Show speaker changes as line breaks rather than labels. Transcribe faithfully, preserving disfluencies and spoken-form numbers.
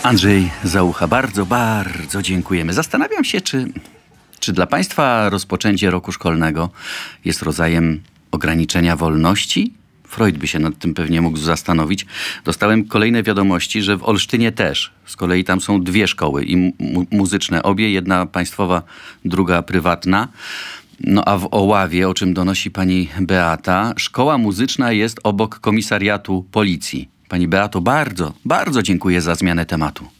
Andrzej Załucha, bardzo, bardzo dziękujemy. Zastanawiam się, czy, czy dla Państwa rozpoczęcie roku szkolnego jest rodzajem ograniczenia wolności? Freud by się nad tym pewnie mógł zastanowić. Dostałem kolejne wiadomości, że w Olsztynie też. Z kolei tam są dwie szkoły i mu- muzyczne obie, jedna państwowa, druga prywatna. No a w Oławie, o czym donosi pani Beata, szkoła muzyczna jest obok komisariatu policji. Pani Beato, bardzo, bardzo dziękuję za zmianę tematu.